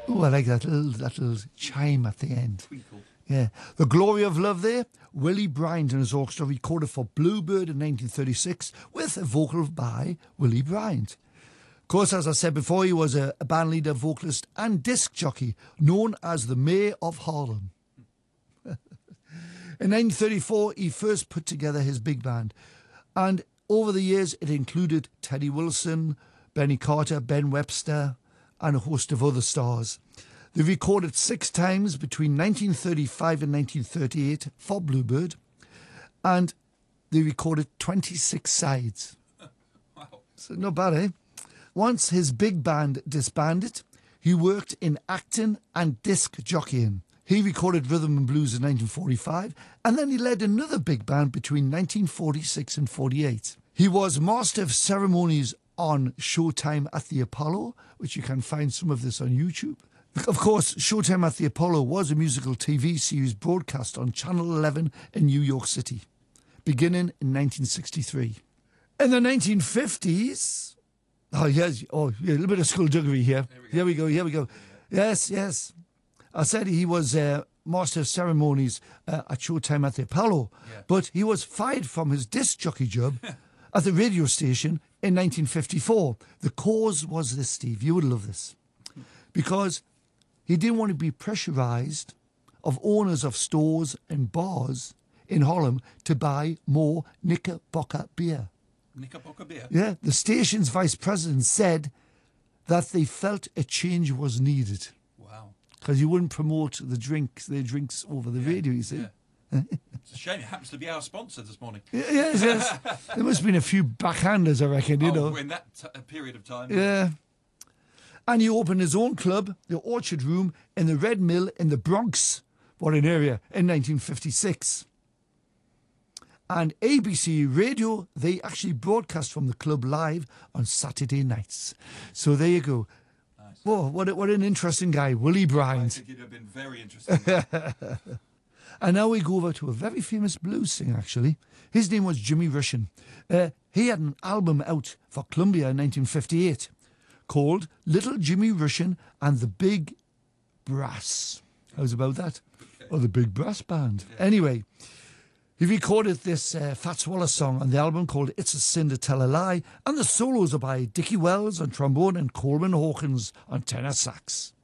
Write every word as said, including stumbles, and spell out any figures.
Oh, I like that little, that little chime at the end. Twinkle. Yeah. The Glory of Love there, Willie Bryant and his orchestra recorded for Bluebird in nineteen thirty-six with a vocal by Willie Bryant. Of course, as I said before, he was a, a band leader, vocalist and disc jockey known as the Mayor of Harlem. In nineteen thirty-four, he first put together his big band, and over the years it included Teddy Wilson, Benny Carter, Ben Webster, and a host of other stars. They recorded six times between nineteen thirty-five and nineteen thirty-eight for Bluebird, and they recorded twenty-six sides. Wow. So not bad, eh? Once his big band disbanded, he worked in acting and disc jockeying. He recorded Rhythm and Blues in nineteen forty-five, and then he led another big band between nineteen forty-six and forty-eight. He was Master of Ceremonies on Showtime at the Apollo, which you can find some of this on YouTube. Of course, Showtime at the Apollo was a musical T V series broadcast on Channel eleven in New York City, beginning in nineteen sixty-three. In the nineteen fifties... Oh, yes, oh, yeah, a little bit of skullduggery here. Here we go, here we go. Yes, yes. I said he was uh, Master of Ceremonies uh, at Showtime at the Apollo, Yeah. but he was fired from his disc jockey job at the radio station in nineteen fifty-four. The cause was this, Steve, you would love this, because he didn't want to be pressurised of owners of stores and bars in Harlem to buy more Knickerbocker beer. Knickerbocker beer. Yeah, the station's vice president said that they felt a change was needed Wow. because you wouldn't promote the drinks, their drinks over the Yeah, radio, you see. yeah. It's a shame it happens to be our sponsor this morning. Yes, yes. There must have been a few backhanders, I reckon, you oh, know. in that t- period of time. Yeah. And he opened his own club, the Orchard Room, in the Red Mill in the Bronx, what an area, in nineteen fifty-six. And A B C Radio, they actually broadcast from the club live on Saturday nights. So there you go. Nice. Whoa, what, a, what an interesting guy, Willie I Bryant. think it'd have been very interesting. And now we go over to a very famous blues singer, actually. His name was Jimmy Rushin. Uh, he had an album out for Columbia in nineteen fifty-eight called Little Jimmy Rushin and the Big Brass. How's about that? Or the Big Brass Band. Yeah. Anyway, he recorded this uh, Fats Waller song on the album called It's a Sin to Tell a Lie, and the solos are by Dickie Wells on trombone and Coleman Hawkins on tenor sax.